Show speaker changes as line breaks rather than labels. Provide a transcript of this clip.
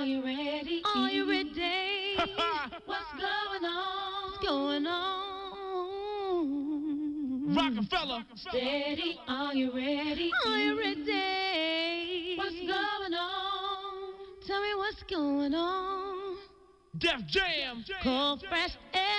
you ready?
Are you ready?
What's going on?
What's going on?
Rockefeller.
Steady, are you ready?
Are you ready?
What's going on?
Tell me what's going on.
Def Jam.
Cold fresh air.